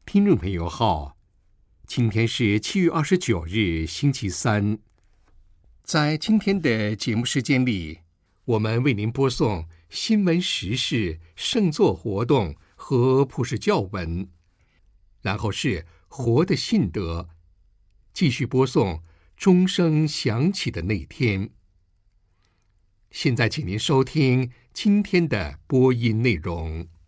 听众朋友好，今天是7月29日，星期三。在今天的节目时间里，我们为您播送新闻时事、圣座活动和普世教文，然后是活的信德，继续播送钟声响起的那天。现在请您收听今天的播音内容。